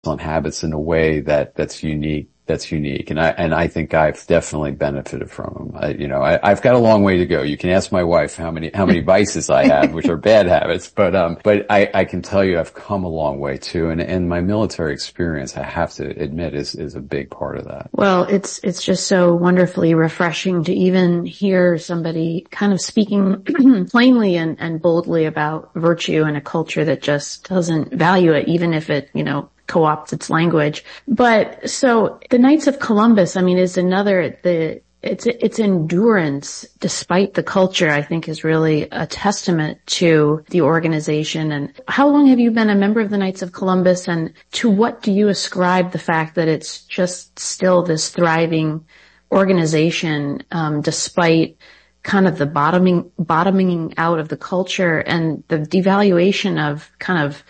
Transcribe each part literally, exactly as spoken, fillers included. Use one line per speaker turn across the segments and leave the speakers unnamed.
habits in a way that that's unique. That's unique. And I, and I think I've definitely benefited from them. I, you know, I, I've got a long way to go. You can ask my wife how many, how many vices I have, which are bad habits, but, um, but I, I can tell you I've come a long way too. And, and my military experience, I have to admit, is, is a big part of that.
Well, it's, it's just so wonderfully refreshing to even hear somebody kind of speaking plainly and, and boldly about virtue in a culture that just doesn't value it, even if it, you know, co-opts its language. But so the Knights of Columbus, I mean, is another, the, it's, it's endurance despite the culture, I think is really a testament to the organization. And how long have you been a member of the Knights of Columbus, and to what do you ascribe the fact that it's just still this thriving organization, um, despite kind of the bottoming, bottoming out of the culture and the devaluation of kind of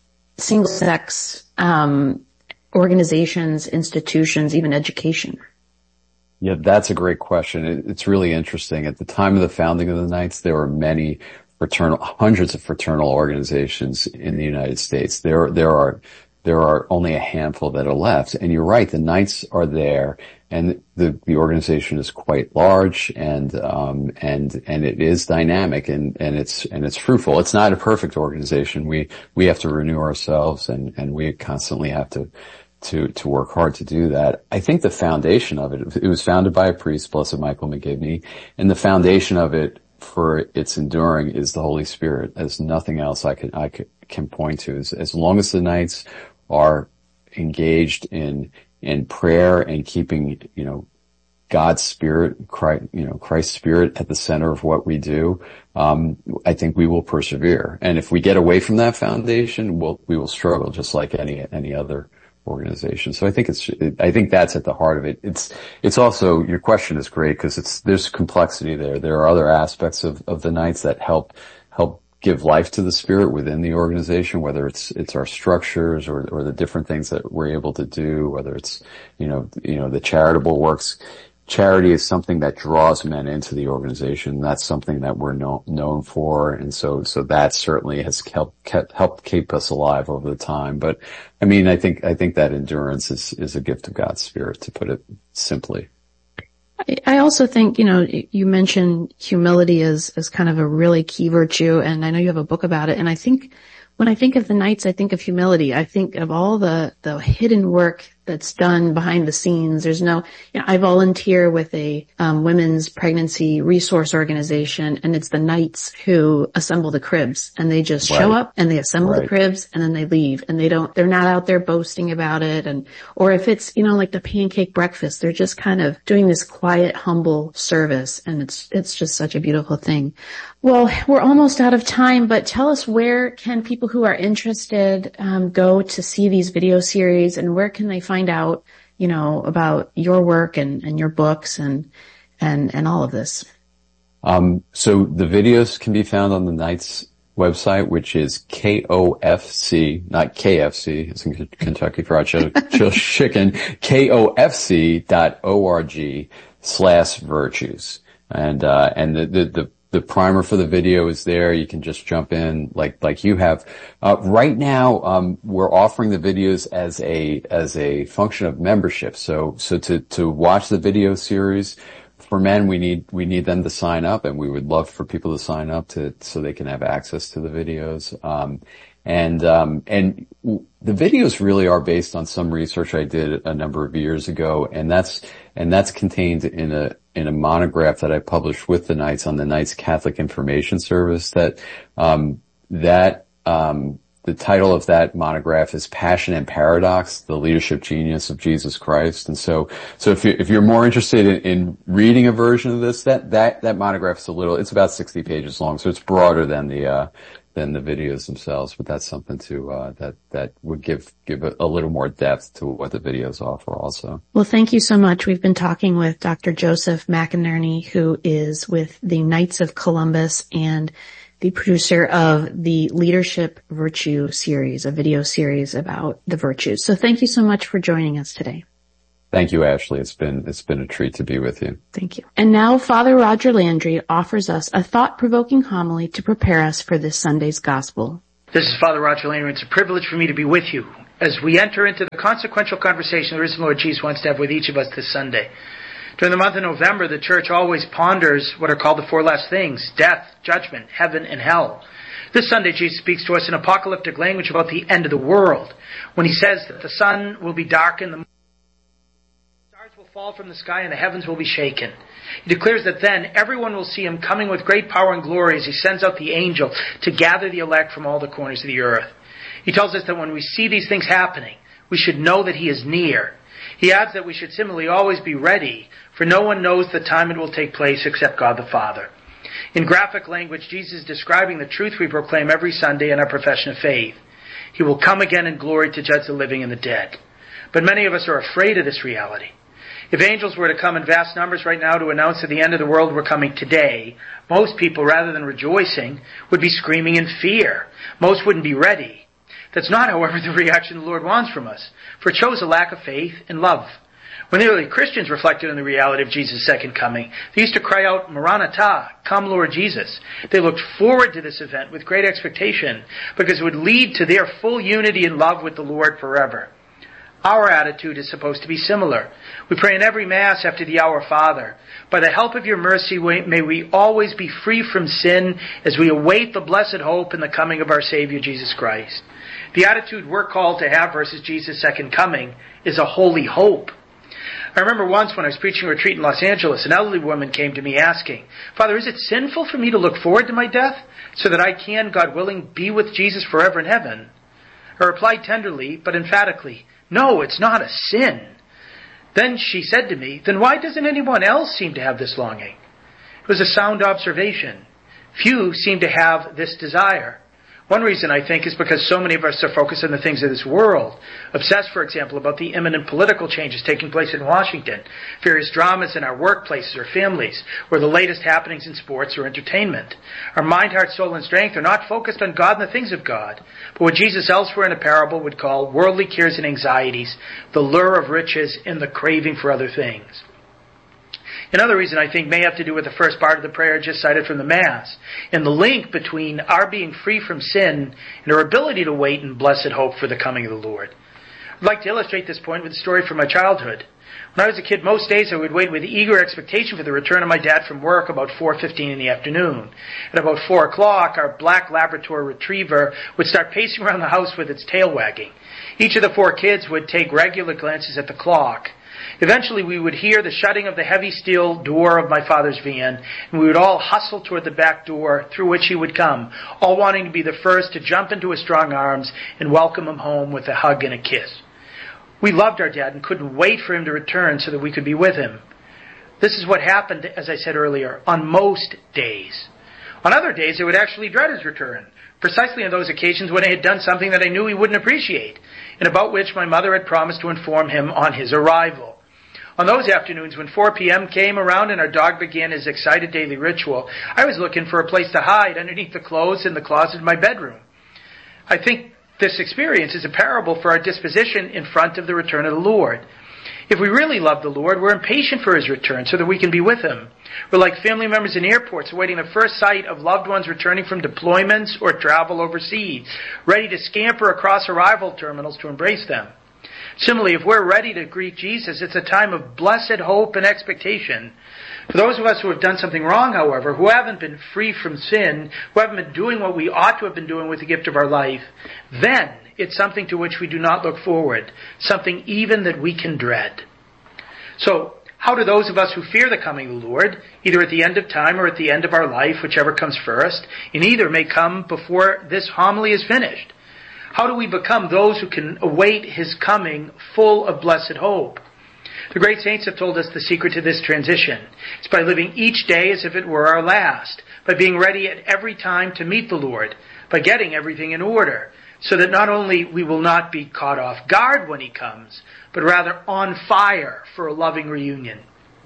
single-sex um organizations, institutions, even education?
Yeah, that's a great question. It, it's really interesting. At the time of the founding of the Knights, there were many fraternal, hundreds of fraternal organizations in the United States. There, there are, there are only a handful that are left. And you're right, the Knights are there, and the, the organization is quite large, and, um, and, and it is dynamic, and, and it's, and it's fruitful. It's not a perfect organization. We, we have to renew ourselves, and, and we constantly have to, to, to work hard to do that. I think the foundation of it, it was founded by a priest, Blessed Michael McGivney, and the foundation of it for its enduring is the Holy Spirit. There's nothing else I can, I can, can point to. As, as long as the Knights are engaged in, in prayer and keeping, you know, God's Spirit, Christ, you know, Christ's Spirit at the center of what we do, um, I think we will persevere. And if we get away from that foundation, we'll, we will struggle just like any, any other organization. So I think it's, I think that's at the heart of it. It's, it's also, your question is great because it's, there's complexity there. There are other aspects of, of the Knights that help, help give life to the Spirit within the organization, whether it's, it's our structures or, or the different things that we're able to do, whether it's, you know, you know, the charitable works. Charity is something that draws men into the organization. That's something that we're know, known for. And so, so that certainly has helped, kept, helped keep us alive over the time. But I mean, I think, I think that endurance is, is a gift of God's Spirit, to put it simply.
I also think, you know, you mentioned humility as, as kind of a really key virtue, and I know you have a book about it. And I think when I think of the Knights, I think of humility. I think of all the, the hidden work that's done behind the scenes. There's no, you know, I volunteer with a um, women's pregnancy resource organization, and it's the Knights who assemble the cribs, and they just
right.
show up and they assemble
right.
the cribs, and then they leave, and they don't, they're not out there boasting about it. And, or if it's, you know, like the pancake breakfast, they're just kind of doing this quiet, humble service, and it's, it's just such a beautiful thing. Well, we're almost out of time, but tell us, where can people who are interested um, go to see these video series, and where can they find out, you know, about your work and, and your books and, and, and all of this?
Um, so the videos can be found on the Knights website, which is K O F C, not K F C, it's in Kentucky Fried Chicken, K O F C dot org slash virtues. And, uh, and the, the, the, The primer for the video is there. You can just jump in like, like you have. Uh, right now, um, we're offering the videos as a, as a function of membership. So, so to, to watch the video series for men, we need, we need them to sign up, and we would love for people to sign up to, so they can have access to the videos. Um, and, um, and the videos really are based on some research I did a number of years ago, and that's, and that's contained in a, in a monograph that I published with the Knights on the Knights Catholic Information Service. That, um, that, um, the title of that monograph is Passion and Paradox, the Leadership Genius of Jesus Christ. And so, so if you, if you're more interested in, in reading a version of this, that, that, that monograph is a little, it's about sixty pages long, so it's broader than the, uh, than the videos themselves, but that's something to, uh, that, that would give, give a, a little more depth to what the videos offer also.
Well, thank you so much. We've been talking with Doctor Joseph McInerney, who is with the Knights of Columbus and the producer of the Leadership Virtue series, a video series about the virtues. So thank you so much for joining us today.
Thank you, Ashley. It's been, it's been a treat to be with you.
Thank you. And now Father Roger Landry offers us a thought-provoking homily to prepare us for this Sunday's gospel.
This is Father Roger Landry. It's a privilege for me to be with you as we enter into the consequential conversation the risen Lord Jesus wants to have with each of us this Sunday. During the month of November, the church always ponders what are called the four last things: death, judgment, heaven, and hell. This Sunday, Jesus speaks to us in apocalyptic language about the end of the world, when he says that the sun will be darkened, the stars will fall from the sky, and the heavens will be shaken. He declares that then everyone will see him coming with great power and glory as he sends out the angel to gather the elect from all the corners of the earth. He tells us that when we see these things happening, we should know that he is near. He adds that we should similarly always be ready, for no one knows the time it will take place except God the Father. In graphic language, Jesus is describing the truth we proclaim every Sunday in our profession of faith. He will come again in glory to judge the living and the dead. But many of us are afraid of this reality. If angels were to come in vast numbers right now to announce that the end of the world were coming today, most people, rather than rejoicing, would be screaming in fear. Most wouldn't be ready. That's not, however, the reaction the Lord wants from us, for it shows a lack of faith and love. When the early Christians reflected on the reality of Jesus' second coming, they used to cry out, Maranatha, come Lord Jesus. They looked forward to this event with great expectation, because it would lead to their full unity and love with the Lord forever. Our attitude is supposed to be similar. We pray in every Mass after the Our Father. By the help of your mercy, may we always be free from sin as we await the blessed hope and the coming of our Savior Jesus Christ. The attitude we're called to have versus Jesus' second coming is a holy hope. I remember once when I was preaching a retreat in Los Angeles, an elderly woman came to me asking, Father, is it sinful for me to look forward to my death so that I can, God willing, be with Jesus forever in heaven? I replied tenderly but emphatically, no, it's not a sin. Then she said to me, then why doesn't anyone else seem to have this longing? It was a sound observation. Few seem to have this desire. One reason, I think, is because so many of us are focused on the things of this world. Obsessed, for example, about the imminent political changes taking place in Washington, various dramas in our workplaces or families, or the latest happenings in sports or entertainment. Our mind, heart, soul, and strength are not focused on God and the things of God, but what Jesus elsewhere in a parable would call worldly cares and anxieties, the lure of riches, and the craving for other things. Another reason, I think, may have to do with the first part of the prayer just cited from the Mass, and the link between our being free from sin and our ability to wait in blessed hope for the coming of the Lord. I'd like to illustrate this point with a story from my childhood. When I was a kid, most days I would wait with eager expectation for the return of my dad from work about four fifteen in the afternoon. At about four o'clock, our black Labrador retriever would start pacing around the house with its tail wagging. Each of the four kids would take regular glances at the clock. Eventually we would hear the shutting of the heavy steel door of my father's van, and we would all hustle toward the back door through which he would come, all wanting to be the first to jump into his strong arms and welcome him home with a hug and a kiss. We loved our dad and couldn't wait for him to return so that we could be with him. This is what happened, as I said earlier, on most days. On other days, I would actually dread his return, precisely on those occasions when I had done something that I knew he wouldn't appreciate, and about which my mother had promised to inform him on his arrival. On those afternoons when four p.m. came around and our dog began his excited daily ritual, I was looking for a place to hide underneath the clothes in the closet in my bedroom. I think this experience is a parable for our disposition in front of the return of the Lord. If we really love the Lord, we're impatient for his return so that we can be with him. We're like family members in airports awaiting the first sight of loved ones returning from deployments or travel overseas, ready to scamper across arrival terminals to embrace them. Similarly, if we're ready to greet Jesus, it's a time of blessed hope and expectation. For those of us who have done something wrong, however, who haven't been free from sin, who haven't been doing what we ought to have been doing with the gift of our life, then it's something to which we do not look forward, something even that we can dread. So, how do those of us who fear the coming of the Lord, either at the end of time or at the end of our life, whichever comes first, and either may come before this homily is finished, how do we become those who can await his coming full of blessed hope? The great saints have told us the secret to this transition. It's by living each day as if it were our last, by being ready at every time to meet the Lord, by getting everything in order, so that not only we will not be caught off guard when he comes, but rather on fire for a loving reunion.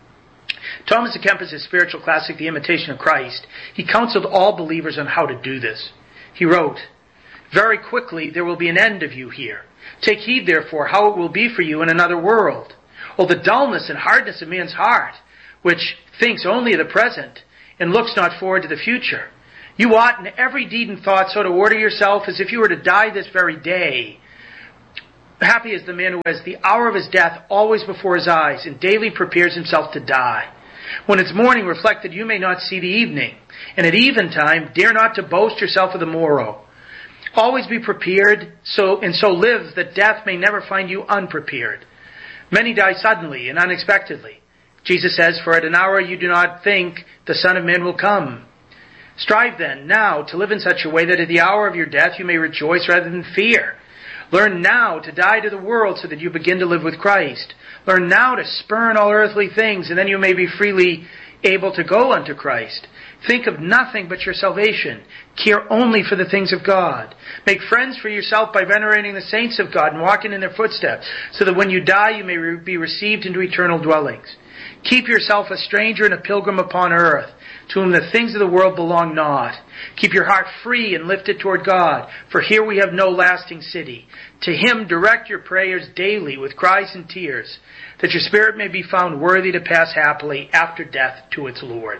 Thomas à Kempis' spiritual classic, The Imitation of Christ, he counseled all believers on how to do this. He wrote, "Very quickly there will be an end of you here. Take heed, therefore, how it will be for you in another world. Oh, the dullness and hardness of man's heart, which thinks only of the present and looks not forward to the future. You ought in every deed and thought so to order yourself as if you were to die this very day. Happy is the man who has the hour of his death always before his eyes and daily prepares himself to die. When it's morning, reflect that you may not see the evening, and at eventime dare not to boast yourself of the morrow. Always be prepared, so and so live that death may never find you unprepared. Many die suddenly and unexpectedly. Jesus says, for at an hour you do not think the Son of Man will come. Strive then now to live in such a way that at the hour of your death you may rejoice rather than fear. Learn now to die to the world so that you begin to live with Christ. Learn now to spurn all earthly things, and then you may be freely able to go unto Christ. Think of nothing but your salvation. Care only for the things of God. Make friends for yourself by venerating the saints of God and walking in their footsteps, so that when you die you may re- be received into eternal dwellings. Keep yourself a stranger and a pilgrim upon earth, to whom the things of the world belong not. Keep your heart free and lifted toward God, for here we have no lasting city. To Him direct your prayers daily with cries and tears, that your spirit may be found worthy to pass happily after death to its Lord.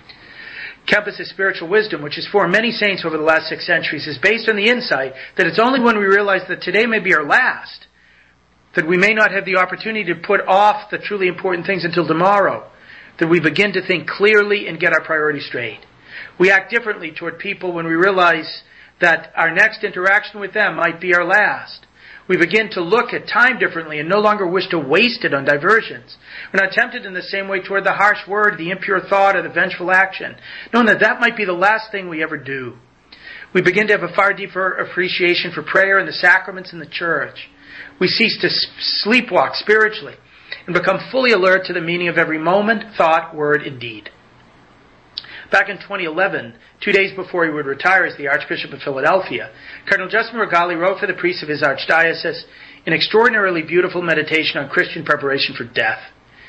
Kempis's spiritual wisdom, which has formed many saints over the last six centuries, is based on the insight that it's only when we realize that today may be our last, that we may not have the opportunity to put off the truly important things until tomorrow, that we begin to think clearly and get our priorities straight. We act differently toward people when we realize that our next interaction with them might be our last. We begin to look at time differently and no longer wish to waste it on diversions. We're not tempted in the same way toward the harsh word, the impure thought, or the vengeful action, knowing that that might be the last thing we ever do. We begin to have a far deeper appreciation for prayer and the sacraments in the church. We cease to sleepwalk spiritually and become fully alert to the meaning of every moment, thought, word, and deed. Back in twenty eleven, two days before he would retire as the Archbishop of Philadelphia, Cardinal Justin Regali wrote for the priests of his archdiocese an extraordinarily beautiful meditation on Christian preparation for death.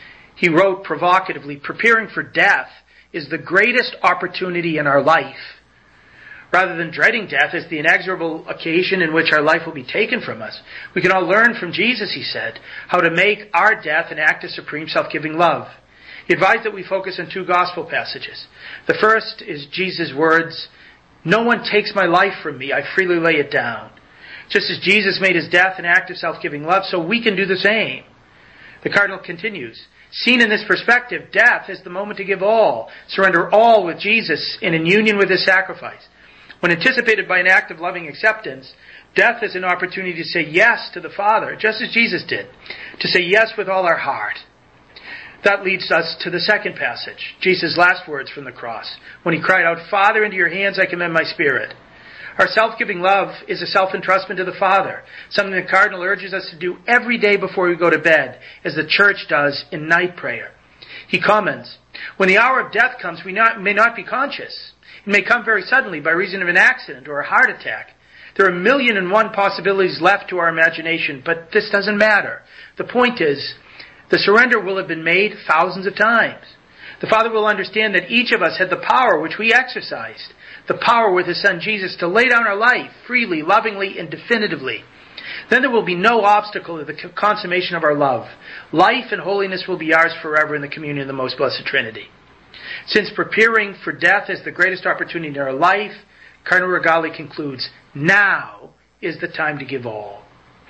He wrote provocatively, preparing for death is the greatest opportunity in our life. Rather than dreading death as the inexorable occasion in which our life will be taken from us, we can all learn from Jesus, he said, how to make our death an act of supreme self-giving love. He advised that we focus on two gospel passages. The first is Jesus' words, "No one takes my life from me, I freely lay it down." Just as Jesus made his death an act of self-giving love, so we can do the same. The Cardinal continues, seen in this perspective, death is the moment to give all, surrender all with Jesus and in union with his sacrifice. When anticipated by an act of loving acceptance, death is an opportunity to say yes to the Father, just as Jesus did, to say yes with all our heart. That leads us to the second passage, Jesus' last words from the cross, when he cried out, "Father, into your hands I commend my spirit." Our self-giving love is a self-entrustment to the Father, something the Cardinal urges us to do every day before we go to bed, as the Church does in night prayer. He comments, when the hour of death comes, we not, may not be conscious. It may come very suddenly by reason of an accident or a heart attack. There are a million and one possibilities left to our imagination, but this doesn't matter. The point is, the surrender will have been made thousands of times. The Father will understand that each of us had the power which we exercised, the power with His Son Jesus to lay down our life freely, lovingly, and definitively. Then there will be no obstacle to the consummation of our love. Life and holiness will be ours forever in the communion of the Most Blessed Trinity. Since preparing for death is the greatest opportunity in our life, Cardinal Regali concludes, now is the time to give all.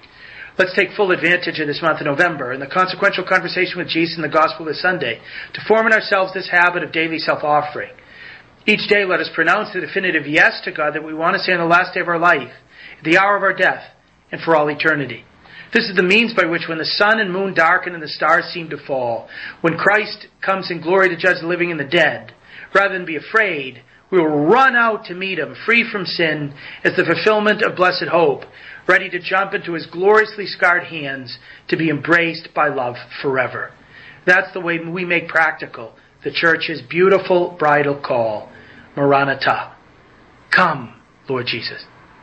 Let's take full advantage of this month of November and the consequential conversation with Jesus in the Gospel this Sunday to form in ourselves this habit of daily self-offering. Each day let us pronounce the definitive yes to God that we want to say on the last day of our life, at the hour of our death, and for all eternity. This is the means by which when the sun and moon darken and the stars seem to fall, when Christ comes in glory to judge the living and the dead, rather than be afraid, we will run out to meet Him, free from sin, as the fulfillment of blessed hope, ready to jump into His gloriously scarred hands to be embraced by love forever. That's the way we make practical the Church's beautiful bridal call, Maranatha. Come, Lord Jesus.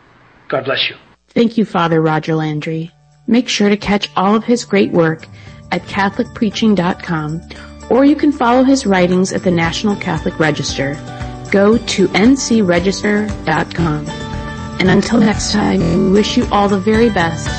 God bless you.
Thank you, Father Roger Landry. Make sure to catch all of his great work at Catholic Preaching dot com, or you can follow his writings at the National Catholic Register. Go to N C register dot com. And until next time, we wish you all the very best